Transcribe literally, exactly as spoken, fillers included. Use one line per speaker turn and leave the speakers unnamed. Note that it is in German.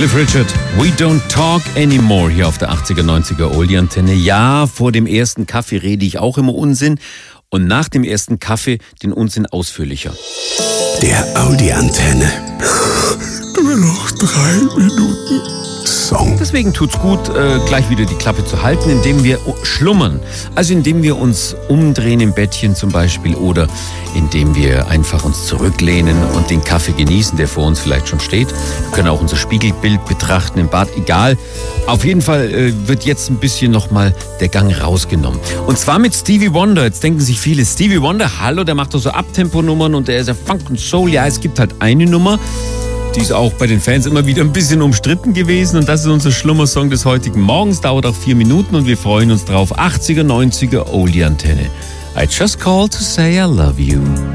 Cliff Richard, We Don't Talk Anymore hier auf der achtziger, neunziger Oldie-Antenne. Ja, vor dem ersten Kaffee rede ich auch immer Unsinn und nach dem ersten Kaffee den Unsinn ausführlicher.
Der Audi-Antenne. Nur noch drei Minuten Song.
Deswegen tut's gut, äh, gleich wieder die Klappe zu halten, indem wir schlummern. Also indem wir uns umdrehen im Bettchen zum Beispiel oder indem wir einfach uns zurücklehnen und den Kaffee genießen, der vor uns vielleicht schon steht. Wir können auch unser Spiegelbild betrachten im Bad, egal. Auf jeden Fall äh, wird jetzt ein bisschen nochmal der Gang rausgenommen. Und zwar mit Stevie Wonder. Jetzt denken sich viele, Stevie Wonder, hallo, der macht doch so Abtempo-Nummern und der ist ja Funk und Soul. Ja, es gibt halt eine Nummer, die ist auch bei den Fans immer wieder ein bisschen umstritten gewesen. Und das ist unser Schlummersong des heutigen Morgens. Dauert auch vier Minuten und wir freuen uns drauf. achtziger, neunziger Oldie-Antenne. I just called to say I love you.